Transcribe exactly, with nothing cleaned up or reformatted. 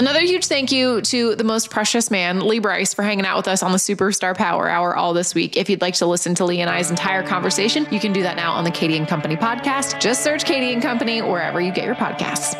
Another huge thank you to the most precious man, Lee Brice, for hanging out with us on the Superstar Power Hour all this week. If you'd like to listen to Lee and I's entire conversation, you can do that now on the Katie and Company podcast. Just search Katie and Company wherever you get your podcasts.